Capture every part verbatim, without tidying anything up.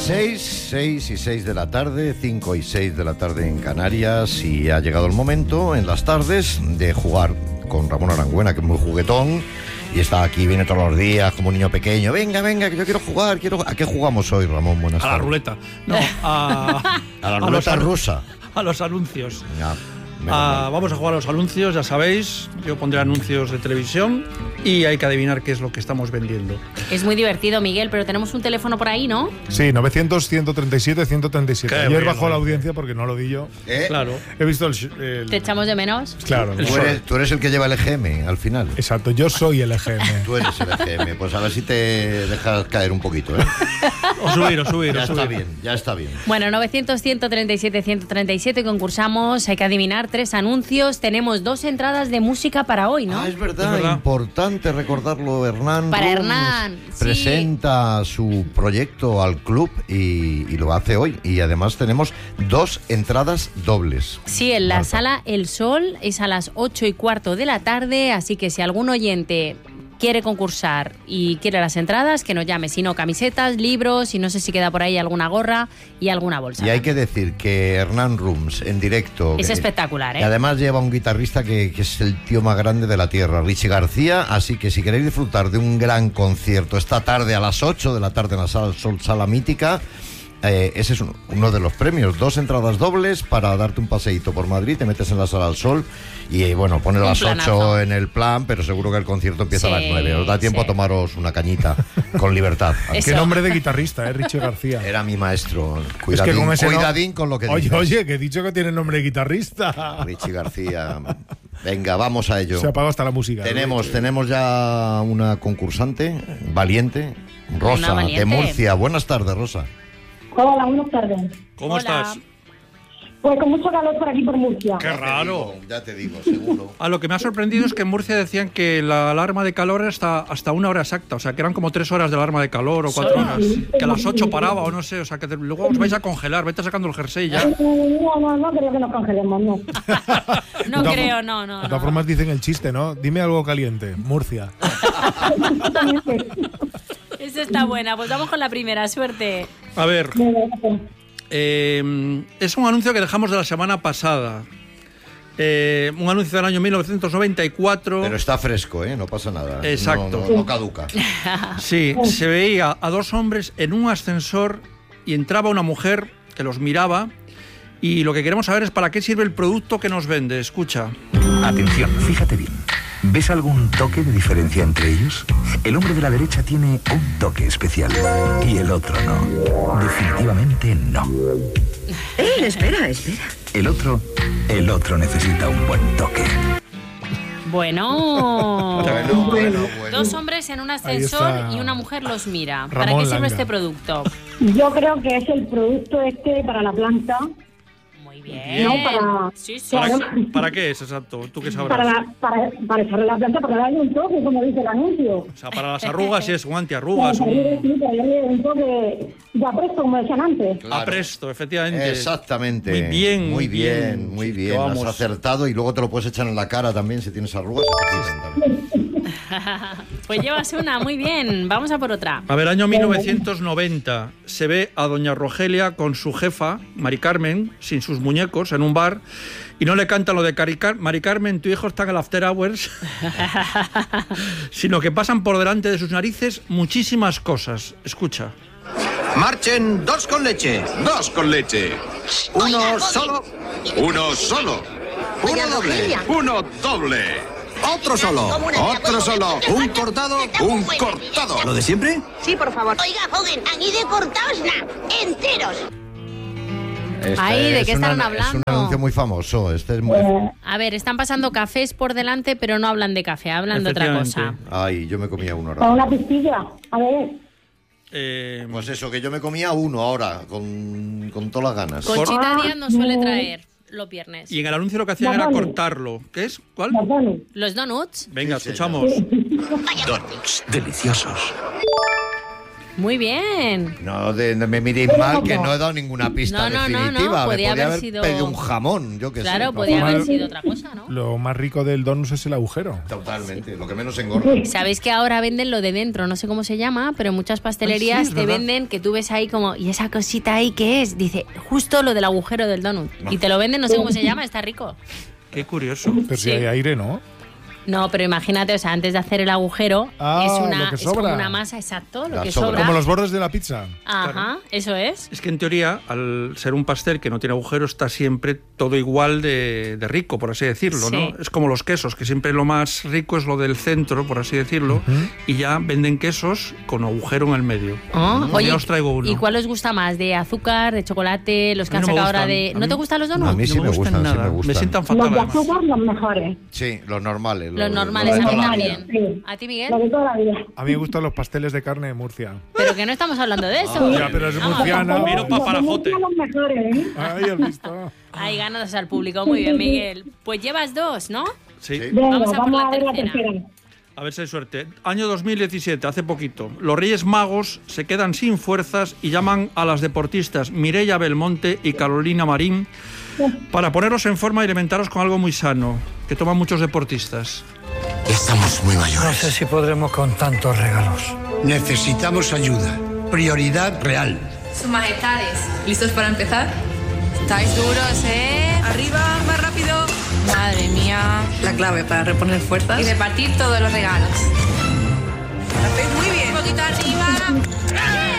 seis, seis y seis de la tarde, cinco y seis de la tarde en Canarias, y ha llegado el momento en las tardes de jugar con Ramón Arangüena, que es muy juguetón y está aquí, viene todos los días como un niño pequeño. Venga, venga, que yo quiero jugar, quiero... ¿A qué jugamos hoy, Ramón? Buenas tardes. A la ruleta. No, a... a la ruleta a los, rusa. A los anuncios. Ya. Ah, vamos a jugar a los anuncios, ya sabéis. Yo pondré anuncios de televisión y hay que adivinar qué es lo que estamos vendiendo. Es muy divertido, Miguel, pero tenemos un teléfono por ahí, ¿no? Sí, novecientos, ciento treinta y siete, ciento treinta y siete. Qué Ayer bien, bajó la bien. audiencia porque no lo di yo. ¿Eh? Claro. He visto el... el... ¿Te echamos de menos? Claro. Tú eres, tú eres el que lleva el E G M al final. Exacto, yo soy el E G M. Tú eres el E G M. Pues a ver si te dejas caer un poquito, ¿eh? O subir, o subir, Ya o está subir. bien, ya está bien. Bueno, novecientos, ciento treinta y siete, ciento treinta y siete concursamos, hay que adivinar tres anuncios. Tenemos dos entradas de música para hoy, ¿no? Ah, es verdad, Es verdad. importante recordarlo. Hernán Para Rums Hernán, sí. presenta su proyecto al club y, y lo hace hoy. Y además tenemos dos entradas dobles. Sí, en la Marta. sala El Sol es a las ocho y cuarto de la tarde, así que si algún oyente quiere concursar y quiere las entradas, que nos llame. Si no, camisetas, libros y no sé si queda por ahí alguna gorra y alguna bolsa. Y hay que decir que Hernán Rums en directo... Es que- espectacular, ¿eh? que además lleva un guitarrista que, que es el tío más grande de la tierra, Richie García. Así que si queréis disfrutar de un gran concierto esta tarde a las ocho de la tarde en la sala El Sol, sala mítica, eh, ese es un- uno de los premios. Dos entradas dobles para darte un paseíto por Madrid, te metes en la sala El Sol y eh, bueno, pones Un las planazo. ocho en el plan, pero seguro que el concierto empieza Sí, a las nueve. Os da tiempo sí. a tomaros una cañita con libertad. Eso. Qué nombre de guitarrista, ¿eh? Richie García. Era mi maestro. Es Cuidadín, que con ese no- cuidadín con lo que Oye, dices. oye, que he dicho que tiene nombre de guitarrista. Richie García. Venga, vamos a ello. Se ha apagado hasta la música. Tenemos, tenemos ya una concursante valiente, Rosa, Una valiente. de Murcia. Buenas tardes, Rosa. Hola, buenas tardes. ¿Cómo Hola. estás? Pues con mucho calor por aquí por Murcia. Qué raro. Ya te digo, seguro. Ah, lo que me ha sorprendido es que en Murcia decían que la alarma de calor era hasta, hasta una hora exacta. O sea, que eran como tres horas de alarma de calor o cuatro ¿Solo? horas. Que a las ocho paraba o no sé. O sea, que te- luego os vais a congelar. Vete sacando el jersey ya. No, no, no creo que nos congelemos, no. No De creo, todas- no, no. De todas no. formas dicen el chiste, ¿no? Dime algo caliente. Murcia. Esa está buena, pues vamos con la primera, suerte. A ver, eh, es un anuncio que dejamos de la semana pasada. Eh, un anuncio del año mil novecientos noventa y cuatro. Pero está fresco, ¿eh? No pasa nada. Exacto. No, no, no caduca. Sí, se veía a dos hombres en un ascensor y entraba una mujer que los miraba. Y lo que queremos saber es para qué sirve el producto que nos vende. Escucha. Atención, fíjate bien. ¿Ves algún toque de diferencia entre ellos? El hombre de la derecha tiene un toque especial y el otro no. Definitivamente no. ¡Eh, espera, espera! El otro, el otro necesita un buen toque. Bueno. Bueno, bueno, bueno. Dos hombres en un Ahí ascensor está y una mujer los mira. ¿Para Ramón qué sirve Langa. este producto? Yo creo que es el producto este para la planta, Muy bien. no para, Sí, sí. ¿Para, Claro. para qué es exacto? ¿Tú qué sabrás? para, la, para, para echarle la planta, para darle un toque, como dice el anuncio. O sea, para las arrugas sí es un Para antiarrugas, darle, un sí, para darle un toque de apresto, como decían antes. Claro. apresto, efectivamente. Exactamente. Muy bien, muy muy bien, bien. muy Sí, bien. que Has vamos. acertado y luego te lo puedes echar en la cara también si tienes arrugas. se te quitan también. Pues llevas una, muy bien. Vamos a por otra. A ver, año mil novecientos noventa. Se ve a doña Rogelia con su jefa, Mari Carmen, sin sus muñecos, en un bar. Y no le cantan lo de Cari Car- Mari Carmen, tu hijo está en el after hours. Sino que pasan por delante de sus narices muchísimas cosas. Escucha. Marchen dos con leche, dos con leche. Uno solo, uno solo. Uno doble, uno doble. Otro solo, otro solo. Un cortado, un cortado. ¿Lo de siempre? Sí, por favor. Oiga, Hogan, aquí de cortaos nada, enteros. Este Ay, ¿de es qué estarán una- hablando? Es un anuncio muy famoso. Este es muy... A ver, están pasando cafés por delante, pero no hablan de café, hablan de otra cosa. Efectivamente. Ay, yo me comía uno Para ahora. una pistilla. A ver, Eh, Pues eso, que yo me comía uno ahora, con, con todas las ganas. Conchita Ah, Díaz nos suele no. traer los viernes. y en el anuncio lo que hacían era Vamos. cortarlo. ¿Qué es? ¿Cuál? nos vamos. Los donuts. Venga, Sí, escuchamos. Donuts deliciosos. Muy bien. No de, de me miréis mal, que no he dado ninguna pista No, no, no, definitiva. no, Me podía podía haber haber sido- pedido un jamón, yo que sé. Claro, podía haber sido otra cosa, ¿no? Lo más rico del donut es el agujero. Totalmente, lo que menos engorda. Sabéis que ahora venden lo de dentro, no sé cómo se llama, pero en muchas pastelerías Ay, sí, es te verdad. venden que tú ves ahí como, ¿y esa cosita ahí qué es? Dice, justo lo del agujero del donut. Y te lo venden, no sé cómo se llama, está rico. Qué curioso. Pero si hay aire, ¿no? No, pero imagínate, o sea, antes de hacer el agujero, Ah, es, lo una, que es como sobra. una masa, exacto, lo La que sobra. sobra. Como los bordes de la pizza. Ajá, eso es. Es que en teoría, al ser un pastel que no tiene agujero, está siempre todo igual de, de rico, por así decirlo, Sí. ¿no? Es como los quesos, que siempre lo más rico es lo del centro, por así decirlo, y ya venden quesos con agujero en el medio. Oh, Un oye, día os traigo uno. ¿y cuál os gusta más? ¿De azúcar, de chocolate, los que A mí han no me sacado ahora gustan. de... A ¿No mí- te gustan los donuts? A mí sí No me gustan gustan, sí nada. me gustan. sientan Los fatal, de además. azúcar, los mejores. Sí, los normales. Los normales, de a mí toda la también. vida. Sí. ¿A ti, Miguel? Los de toda la vida. A mí me gustan los pasteles de carne de Murcia. Pero que no estamos hablando de eso. Ya, pero es Vamos, murciana. Mira un paparajote. Los de Murcia, los mejores, ¿eh? Ay, has visto. Ahí ganas al público. Muy bien, Miguel. Pues llevas dos, ¿no? Sí. Venga, Vamos a por vamos la a ver la tercera. tercera. A ver si hay suerte. Año dos mil diecisiete, hace poquito. Los Reyes Magos se quedan sin fuerzas y llaman a las deportistas Mireia Belmonte y Carolina Marín para poneros en forma y alimentaros con algo muy sano, que toman muchos deportistas. Estamos muy mayores. No sé si podremos con tantos regalos. Necesitamos ayuda. Prioridad real. Sus majestades, ¿listos para empezar? ¿Estáis duros, eh? Arriba, más rápido. Madre mía. La clave para reponer fuerzas. Y repartir todos los regalos. Lo hacéis muy bien. Un poquito arriba.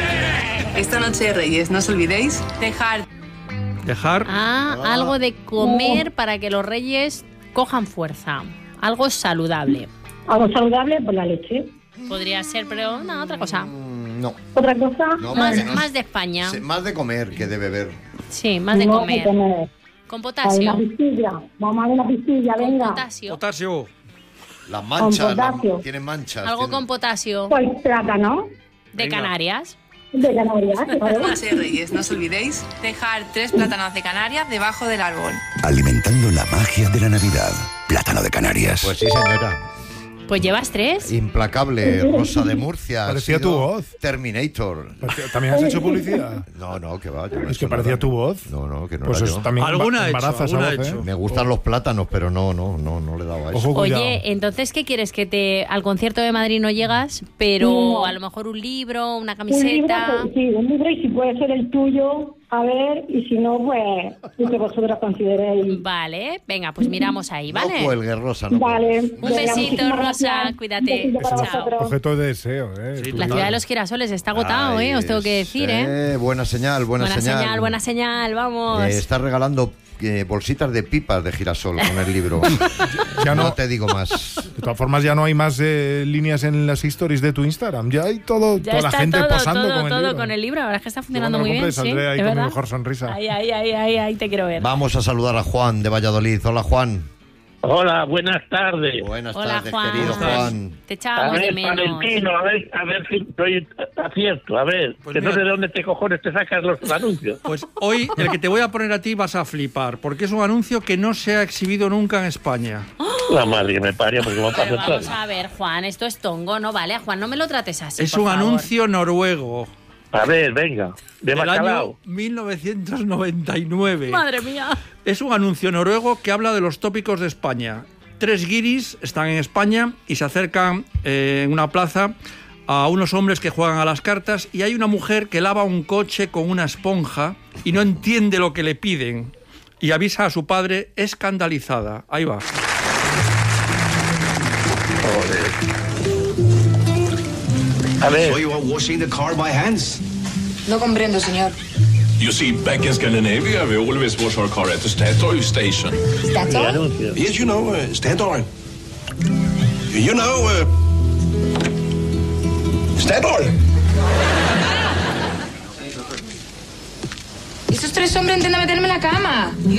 Esta noche de Reyes, no os olvidéis dejar... Dejar... Ah, algo de comer para que los reyes cojan fuerza. Algo saludable. Algo saludable, pues la leche. Podría ser, pero no, otra cosa. Mm, No. Otra cosa, No, Más, porque no- más de España. Sí, más de comer que de beber. Sí, más de no comer. de comer. Con Hay potasio. una pastilla. Vamos a ver la pastilla, Con venga. potasio. Potasio. Las manchas, las- potasio. tienen manchas. Algo tienen- con potasio. Pues plátano De Venga. Canarias. de Canarias. Esta claro. noche de Reyes, no os olvidéis dejar tres plátanos de Canarias debajo del árbol. Alimentando la magia de la Navidad. Plátano de Canarias. Pues sí, señora. Pues llevas tres. Implacable, Rosa de Murcia. ha Parecía sido tu voz. Terminator. ¿También has hecho publicidad? No, no, que va. yo no he Es que hecho parecía nada. tu voz. No, no, que no Pues era eso yo. también Alguna emba- ha hecho, embaraza esa alguna ha voz, hecho. ¿eh? Me gustan los plátanos, pero no, no, no, no le he dado a eso. Ojo, cuidado. Oye, entonces, ¿qué quieres? Que te al concierto de Madrid no llegas, pero No. a lo mejor un libro, una Un libro, camiseta. pues, sí, un libro y si puede ser el tuyo, a ver, y si no, pues lo que vosotros consideréis. Vale, venga, pues miramos ahí, ¿vale? No cuelgue, Rosa, no Vale. Un Venga, besito, muchísimas Rosa, gracias. cuídate. Un besito para Chao. vosotros. Objeto de deseo, ¿eh? Sí, Tú- La ciudad de los girasoles está agotado, Ay, ¿eh? Os tengo que decir, ¿eh? eh, Buena señal, buena, Buena señal, buena señal, vamos. Eh, está regalando eh, bolsitas de pipas de girasol con el libro. Ya no, no- te digo más. De todas formas, ya no hay más eh, líneas en las stories de tu Instagram. Ya hay todo, Ya toda la está gente todo, posando todo, con el todo libro. con el libro. La verdad es que está Yo funcionando cuando muy lo bien, compre sí. saldré ahí ¿Es con mi verdad? mejor sonrisa. Ahí, ahí, ahí, ahí, ahí te quiero ver. Vamos a saludar a Juan de Valladolid. Hola, Juan. Hola, buenas tardes. Buenas Hola, tardes, Juan. querido ¿Cómo estás? Juan. Te A echábamos de ver, menos. Valentino, a ver, a ver si estoy acierto. A ver, Pues que no mira. sé de dónde te cojones te sacas los anuncios. Pues hoy el que te voy a poner a ti vas a flipar, porque es un anuncio que no se ha exhibido nunca en España. La madre que me parió, porque me Pero pasa vamos todo. a ver, Juan, esto es tongo, ¿no? Vale, Juan, no me lo trates así, Es por un favor. anuncio noruego A ver, venga, de del año bacalao. mil novecientos noventa y nueve. Madre mía. Es un anuncio noruego que habla de los tópicos de España. Tres guiris están en España y se acercan eh, en una plaza a unos hombres que juegan a las cartas y hay una mujer que lava un coche con una esponja y no entiende lo que le piden y avisa a su padre escandalizada. Ahí va. A ver. So you are washing the car by hands? No comprendo, señor. You see, back in Scandinavia, we always wash our car at the Statoil station. Mi anuncio. Yes, you know, uh, Statoil. You know, uh, Statoil. Esos tres hombres intentan meterme en la cama.